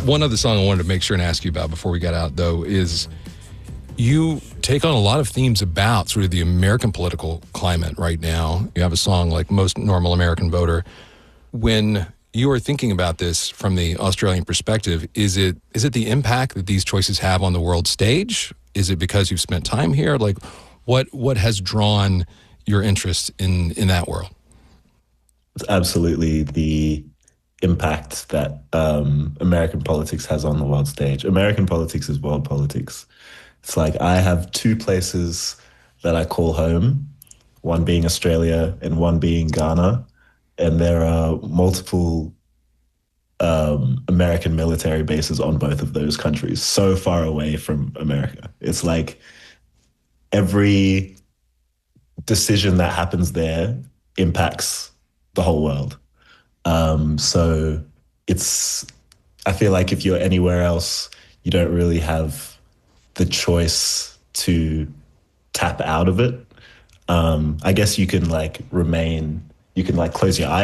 One other song I wanted to make sure and ask you about before we got out, though, is you take on a lot of themes about sort of the American political climate right now. You have a song like Most Normal American Voter. When you are thinking about this from the Australian perspective, is it the impact that these choices have on the world stage? Is it because you've spent time here? Like, what has drawn your interest in that world? It's absolutely the impact that American politics has on the world stage. American politics is world politics. It's like I have two places that I call home, one being Australia and one being Ghana. And there are multiple American military bases on both of those countries, so far away from America. It's like every decision that happens there impacts the whole world. So it's, I feel like if you're anywhere else, you don't really have the choice to tap out of it. I guess you can like remain, you can like close your eyes